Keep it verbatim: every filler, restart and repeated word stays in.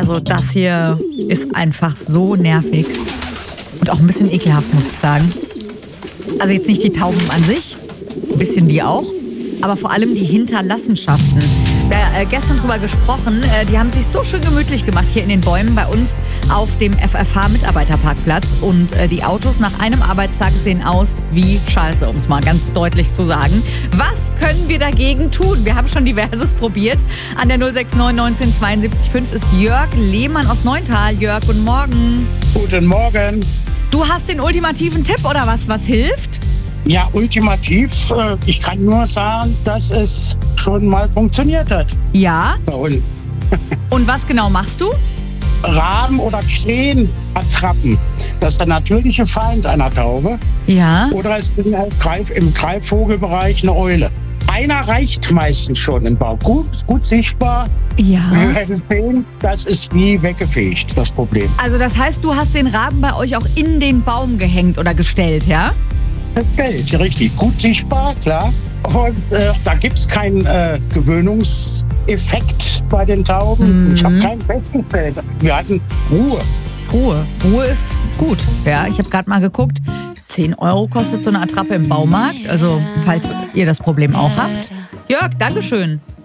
Also das hier ist einfach so nervig. Und auch ein bisschen ekelhaft, muss ich sagen. Also jetzt nicht die Tauben an sich, ein bisschen die auch, aber vor allem die Hinterlassenschaften. Wir haben äh, gestern drüber gesprochen, äh, die haben sich so schön gemütlich gemacht hier in den Bäumen bei uns auf dem F F H-Mitarbeiterparkplatz. Und äh, die Autos nach einem Arbeitstag sehen aus wie Scheiße, um es mal ganz deutlich zu sagen. Was können wir dagegen tun? Wir haben schon diverses probiert. An der null sechs neun neunzehn zweiundsiebzig fünf ist Jörg Lehmann aus Neuntal. Jörg, guten Morgen. Guten Morgen. Du hast den ultimativen Tipp oder was? Was hilft? Ja, ultimativ. Äh, ich kann nur sagen, dass es schon mal funktioniert hat. Ja? Bei uns. Und was genau machst du? Raben oder Krähen attrappen. Das ist der natürliche Feind einer Taube. Ja. Oder es ist im Greifvogelbereich eine Eule. Einer reicht meistens schon im Bau. Gut, gut sichtbar. Ja. Wir werden sehen, das ist wie weggefegt, das Problem. Also das heißt, du hast den Raben bei euch auch in den Baum gehängt oder gestellt, ja? Gestellt, richtig. Gut sichtbar, klar. Und äh, da gibt es keinen äh, Gewöhnungseffekt bei den Tauben. Mhm. Ich habe keinen festgestellt. Wir hatten Ruhe. Ruhe. Ruhe ist gut. Ja, ich habe gerade mal geguckt. zehn Euro kostet so eine Attrappe im Baumarkt. Also, falls ihr das Problem auch habt. Jörg, Dankeschön.